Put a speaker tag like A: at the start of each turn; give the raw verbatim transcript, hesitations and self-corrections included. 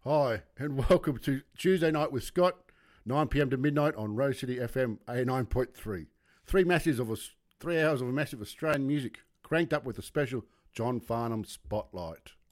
A: Hi, and welcome to Tuesday Night with Scott, nine p m to midnight on Rose City F M eighty-nine point three. Three masses of a, three hours of a massive Australian music, cranked up with a special John Farnham spotlight.